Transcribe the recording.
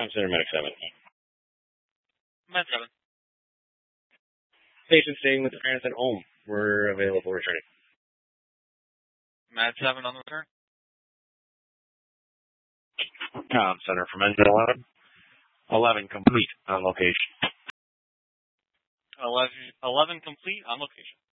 Center Medic 7. Med 7. Patient staying with parents at home. We're available returning. Med 7 on the return. Center from Engine 11. 11 complete on location. 11 complete on location.